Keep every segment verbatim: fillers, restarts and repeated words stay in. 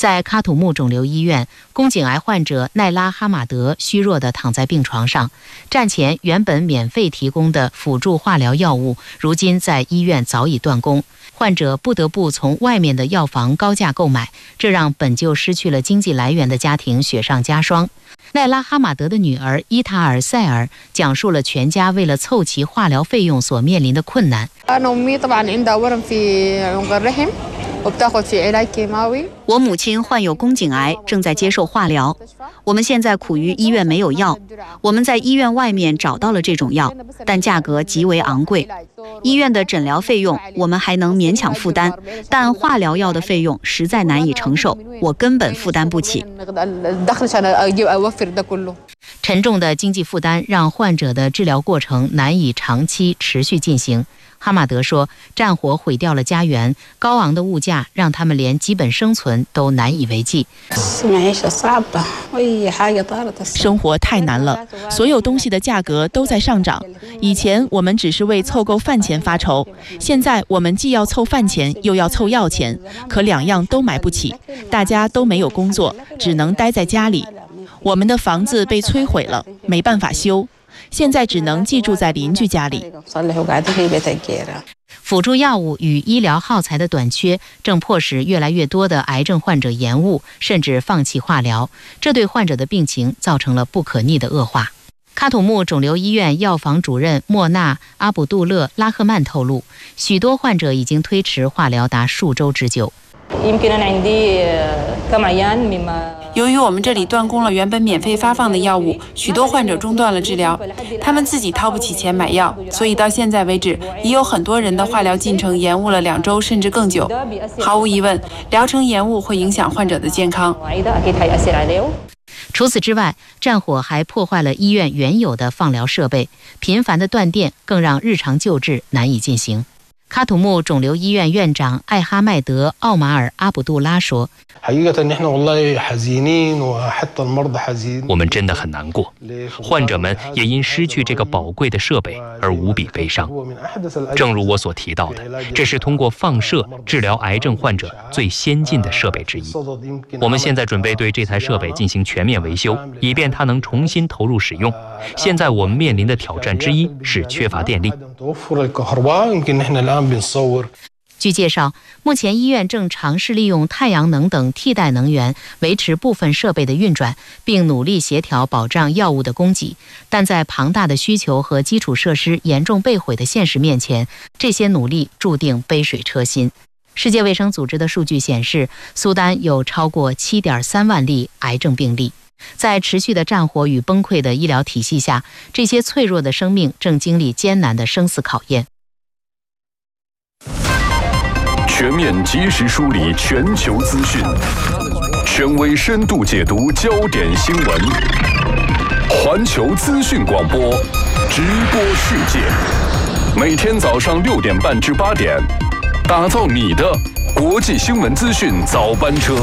在喀土穆肿瘤医院，宫颈癌患者奈拉哈马德虚弱地躺在病床上，战前原本免费提供的辅助化疗药物，如今在医院早已断供，患者不得不从外面的药房高价购买，这让本就失去了经济来源的家庭雪上加霜。奈拉哈马德的女儿伊塔尔塞尔讲述了全家为了凑齐化疗费用所面临的困难。 我母亲患有宫颈癌，正在接受化疗。我们现在苦于医院没有药，我们在医院外面找到了这种药，但价格极为昂贵。医院的诊疗费用我们还能勉强负担，但化疗药的费用实在难以承受，我根本负担不起。 沉重的经济负担让患者的治疗过程难以长期持续进行。哈马德说，战火毁掉了家园，高昂的物价让他们连基本生存都难以为继。 生活太难了，所有东西的价格都在上涨。以前我们只是为凑够饭钱发愁，现在我们既要凑饭钱，又要凑药钱，可两样都买不起，大家都没有工作，只能待在家里。我们的房子被摧毁了，没办法修。现在只能寄住在邻居家里。 辅助药物与医疗耗材的短缺，正迫使越来越多的癌症患者延误甚至放弃化疗，这对患者的病情造成了不可逆的恶化。喀土穆肿瘤医院药房主任莫纳·阿卜杜勒·拉赫曼透露，许多患者已经推迟化疗达数周之久。 由于我们这里断供了原本免费发放的药物，许多患者中断了治疗，他们自己掏不起钱买药，所以到现在为止，已有很多人的化疗进程延误了两周甚至更久。毫无疑问，疗程延误会影响患者的健康。 除此之外，战火还破坏了医院原有的放疗设备，频繁的断电更让日常救治难以进行。喀土穆肿瘤医院院长艾哈迈德·奥马尔·阿卜杜拉说， 我们真的很难过，患者们也因失去这个宝贵的设备而无比悲伤。正如我所提到的，这是通过放射治疗癌症患者最先进的设备之一。我们现在准备对这台设备进行全面维修，以便它能重新投入使用。现在我们面临的挑战之一是缺乏电力。 据介绍，目前医院正尝试利用太阳能等替代能源维持部分设备的运转，并努力协调保障药物的供给。但在庞大的需求和基础设施严重被毁的现实面前，这些努力注定杯水车薪。世界卫生组织的数据显示，苏丹有超过 七点三万例癌症病例。在持续的战火与崩溃的医疗体系下，这些脆弱的生命正经历艰难的生死考验。 全面及时梳理全球资讯，权威深度解读焦点新闻，环球资讯广播，直播世界。每天早上六点半至八点，打造你的国际新闻资讯早班车。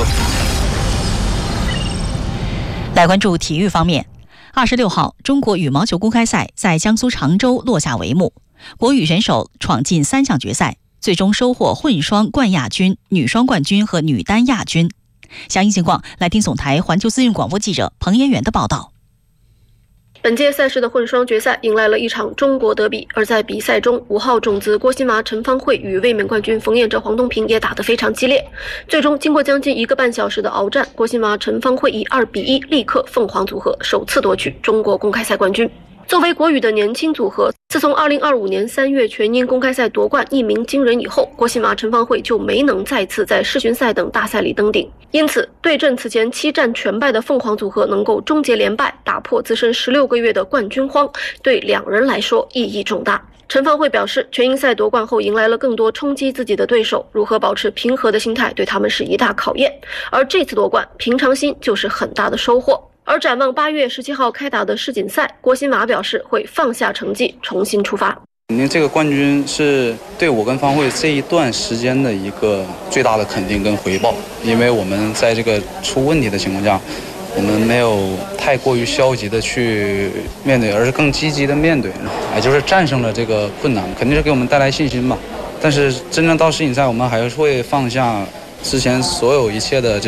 来关注体育方面，二十六号，中国羽毛球公开赛在江苏常州落下帷幕，国羽选手闯进三项决赛，最终收获混双冠亚军、女双冠军和女单亚军。详细情况，来听总台环球资讯广播记者彭延元的报道。 本届赛事的混双决赛迎来了一场中国德比，而在比赛中，五号种子郭昕麻陈芳慧与卫冕冠军冯彦哲黄东萍也打得非常激烈。最终，经过将近一个半小时的鏖战，郭昕麻陈芳慧以二比一力克凤凰组合，首次夺取中国公开赛冠军。作为国羽的年轻组合，自从二零二五年三月全英公开赛夺冠一鸣惊人以后，郭昕麻陈芳慧就没能再次在世巡赛等大赛里登顶。因此，对阵此前七战全败的凤凰组合能够终结连败，打破自身十六个月的冠军荒，对两人来说意义重大。陈芳慧表示，全英赛夺冠后迎来了更多冲击自己的对手，如何保持平和的心态对他们是一大考验。而这次夺冠，平常心就是很大的收获。而展望八月十七号开打的世锦赛，郭昕麻表示会放下成绩，重新出发。 肯定这个冠军是对我跟方慧这一段时间的一个最大的肯定跟回报，因为我们在这个出问题的情况下，我们没有太过于消极的去面对，而是更积极的面对，也就是战胜了这个困难，肯定是给我们带来信心吧。但是真正到世锦赛，我们还是会放下之前所有一切的这